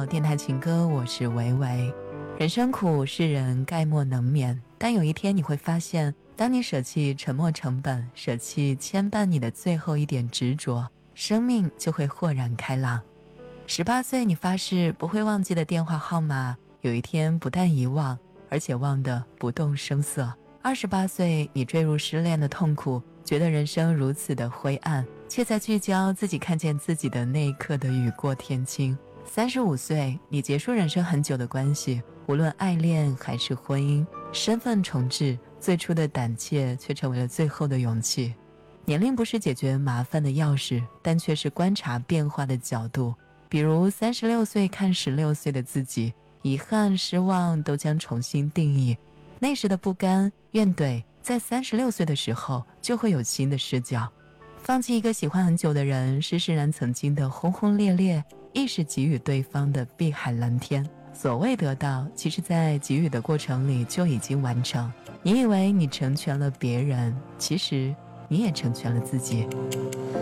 到电台情歌，我是维维。人生苦，世人概莫能免，但有一天你会发现，当你舍弃沉没成本，舍弃牵绊你的最后一点执着，生命就会豁然开朗。18岁你发誓不会忘记的电话号码，有一天不但遗忘，而且忘得不动声色。28岁你坠入失恋的痛苦，觉得人生如此的灰暗，却在聚焦自己看见自己的那一刻的雨过天晴。35岁你结束人生很久的关系，无论爱恋还是婚姻，身份重置，最初的胆怯却成为了最后的勇气。年龄不是解决麻烦的钥匙，但却是观察变化的角度。比如36岁看16岁的自己，遗憾失望都将重新定义，那时的不甘怨怼，在36岁的时候就会有新的视角。放弃一个喜欢很久的人，是释然曾经的轰轰烈烈，亦是给予对方的碧海蓝天。所谓得到，其实在给予的过程里就已经完成。你以为你成全了别人，其实你也成全了自己。